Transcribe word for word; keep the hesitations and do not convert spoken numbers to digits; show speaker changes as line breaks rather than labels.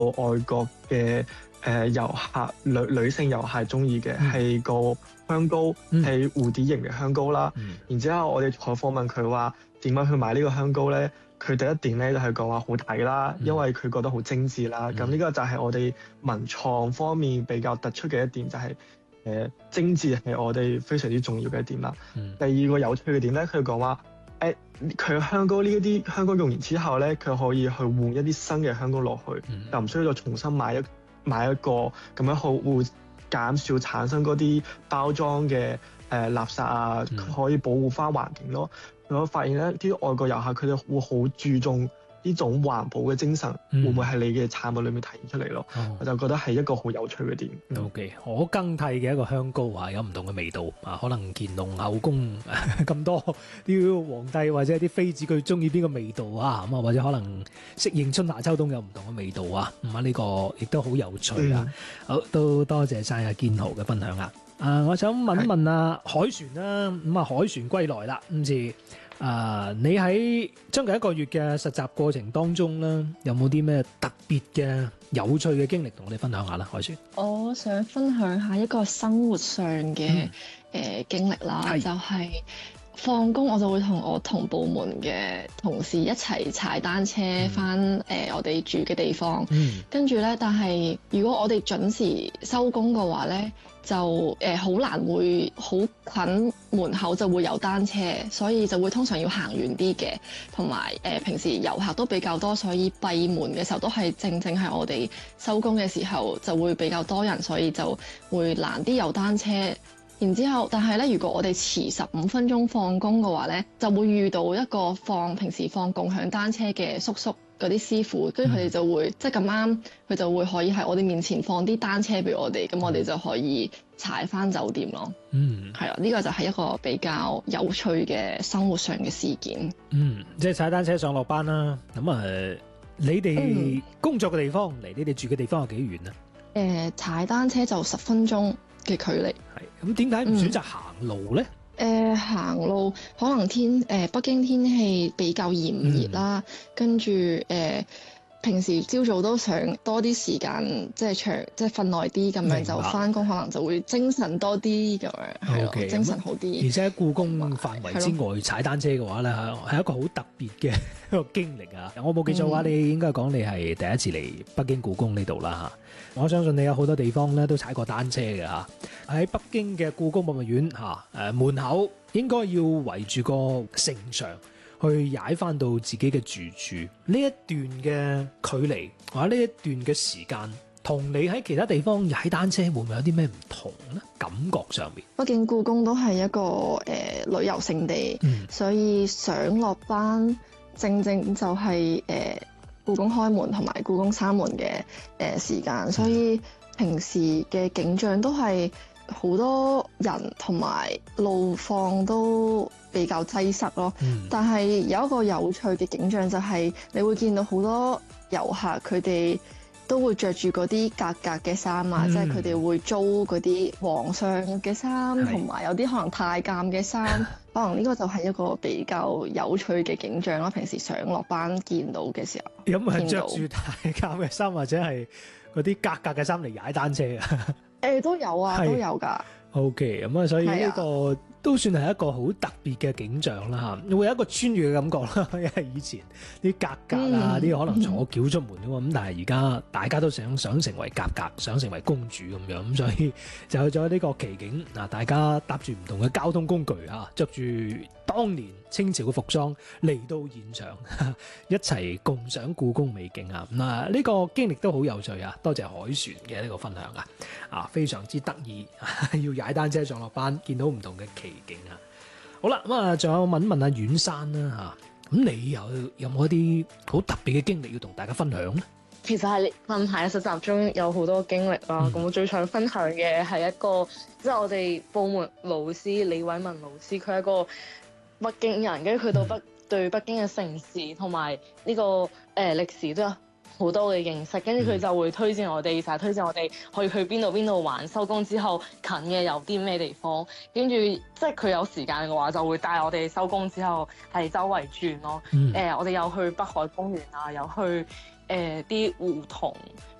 外國嘅誒遊客女女性遊客中意嘅係個香膏，係蝴蝶形嘅香膏啦。嗯、然之後我哋採訪問佢話點樣去買呢個香膏咧？佢第一點咧就係講話好睇啦，因為佢覺得好精緻啦。咁呢、嗯、個就係我哋文創方面比較突出嘅一點，就係、是、誒、呃、精緻係我哋非常之重要嘅一點啦。嗯、第二個有趣嘅點咧，佢講話誒佢香膏呢一啲香膏用完之後咧，佢可以去換一啲新嘅香膏落去，嗯、就唔需要再重新買一買一個，咁樣好會減少產生嗰啲包裝嘅誒、呃、垃圾啊，嗯、可以保護翻環境咯。我發現咧，啲外國遊客佢哋會好注重呢種環保嘅精神，嗯、會唔會係你嘅產品裏面體現出嚟咯？哦、我就覺得係一個好有趣嘅點。
O K，可更替嘅一個香膏啊，有唔同嘅味道啊，可能乾隆後宮咁多啲皇帝或者啲妃子佢中意邊個味道啊，咁啊或者可能適應春夏秋冬有唔同嘅味道啊，咁啊呢個亦都好有趣啊！嗯、好，都多謝晒阿建豪嘅分享啊！啊，我想問一問啊，是海船啦，咁啊海船歸來啦，今次。啊！你喺將近一個月嘅實習過程當中咧，有冇啲咩特別嘅有趣嘅經歷同我哋分享下啦？海船，
我想分享下一個生活上嘅誒、嗯呃、經歷啦，是就係放工我就會同我同部門嘅同事一齊踩單車翻誒、嗯呃、我哋住嘅地方，嗯、跟住咧，但係如果我哋準時收工嘅話咧，就誒好、呃、難會好近門口就會有單車，所以就會通常要行遠啲嘅，同埋誒平時遊客都比較多，所以閉門嘅時候都係正正係我哋收工嘅時候就會比較多人，所以就會難啲有單車。然之後，但係咧，如果我哋遲十五分鐘放工嘅話咧，就會遇到一個放平時放共享單車嘅叔叔嗰啲師傅，跟住佢哋就會、嗯、即係咁啱，佢就會可以喺我哋面前放啲單車俾我哋，咁我哋就可以踩翻酒店咯。嗯，係啊，呢、這個就係一個比較有趣嘅生活上嘅事件。
嗯，即係踩單車上落班啦。咁啊，你哋工作嘅地方離、嗯、你哋住嘅地方有幾遠啊？誒、
呃，踩單車就十分鐘嘅距離。
係，咁點解唔選擇行路咧？
誒、呃、行路可能天誒、呃、北京天氣比較炎熱啦，嗯、跟住誒、呃、平時朝早都想多啲時間，即係長即係瞓耐啲咁樣，就翻工可能就會精神多啲咁樣，係咯，精神好啲。
而且喺故宮範圍之外踩單車嘅話咧，係一個好特別嘅一個經歷啊！我冇記錯嘅話，嗯、你應該講你係第一次嚟北京故宮呢度啦嚇。我相信你有好多地方咧都踩過單車嘅嚇。喺北京嘅故宮博物院嚇誒門口應該要圍住個城牆去踩翻到自己嘅住處。呢一段嘅距離或者呢一段嘅時間，同你喺其他地方踩單車會唔會有啲咩唔同呢？感覺上面，
畢竟故宮都係一個誒、呃、旅遊勝地，嗯、所以上落班正正就係、是、誒、呃、故宮開門同埋故宮閂門嘅誒、呃、時間，所以平時嘅景象都係好多人同埋路況都比較擠塞咯。嗯、但係有一個有趣嘅景象就係你會見到好多遊客佢哋都會着住嗰啲格格嘅衫啊，嗯、即係佢哋會租嗰啲皇上嘅衫，同埋是有啲可能太監嘅衫，可能呢個就係一個比較有趣嘅景象咯。平時上落班見到嘅時候，
有冇人着住太監嘅衫或者係嗰啲格格嘅衫嚟踩單車啊？
誒、欸、都有啊，是都有㗎。
OK，咁啊，所以呢個都算係一個好特別嘅景象啦嚇，會有一個穿越嘅感覺啦。因為以前啲格格啊，啲、嗯、可能坐轎出門㗎嘛，咁、嗯、但係而家大家都想想成為格格，想成為公主咁樣，咁所以就有咗呢個奇景嗱，大家搭住唔同嘅交通工具啊，着住當年清朝嘅服裝嚟到現場，一齊共賞故宮美景啊！嗱，呢個經歷都好有趣啊！多謝海船嘅呢個分享啊！啊，非常之得意，要踩單車上落班，見到唔同嘅奇景啊！好啦，咁啊，仲有問問阿遠山啦嚇，咁你有有冇一啲好特別嘅經歷要同大家分享咧？
其實係近排實習中有好多經歷啦，咁、嗯、我最想分享嘅係一個，即、就、係、是、我哋部門老師李偉文老師，佢係一個北京人，跟住佢到北、嗯、對北京嘅城市同埋呢個誒、呃、歷史都有好多嘅認識，跟住佢就會推薦我哋，成日、嗯、推薦我哋可以去邊度邊度玩，收工之後近嘅有啲咩地方，跟住即係佢有時間嘅話就會帶我哋收工之後係周圍轉咯。誒、嗯呃，我哋有去北海公園啊，有去。誒、 誒啲胡同